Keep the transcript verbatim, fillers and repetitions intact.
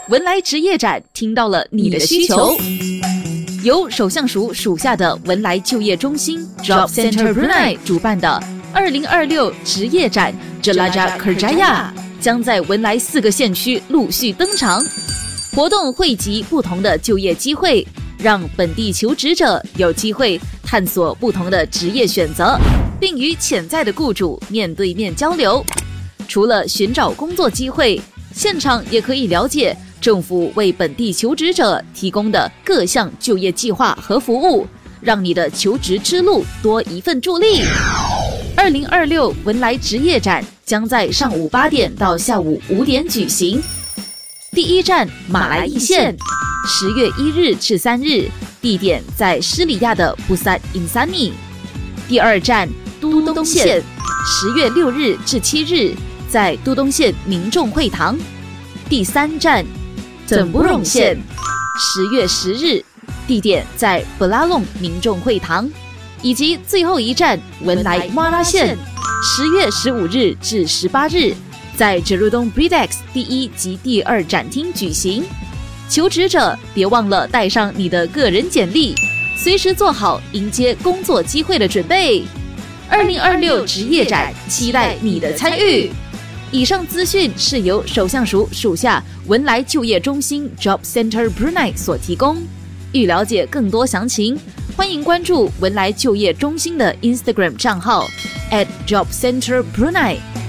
文莱职业展听到了你的需求。由首相署属下的文莱就业中心 Job Center Brunei 主办的二零二六职业展 Jelajah Kerjaya 将在文莱四个县区陆续登场。活动汇集不同的就业机会，让本地求职者有机会探索不同的职业选择，并与潜在的雇主面对面交流。除了寻找工作机会，现场也可以了解政府为本地求职者提供的各项就业计划和服务，让你的求职之路多一份助力。二零二六文莱职业展将在上午八点到下午五点举行。第一站马来一县，十月一日至三日，地点在施里亚的布萨因萨尼。第二站都东县，十月六日至七日，在都东县民众会堂。第三站整布隆县，十月十日，地点在布拉隆民众会堂。以及最后一站文莱马拉县，十月十五日至十八日，在 Jerudong Bredex 第一及第二展厅举行。求职者别忘了带上你的个人简历，随时做好迎接工作机会的准备。二零二六职业展，期待你的参与。以上资讯是由首相署属下文莱就业中心 Job Center Brunei 所提供。欲了解更多详情，欢迎关注文莱就业中心的 Instagram 账号 at Job Center Brunei。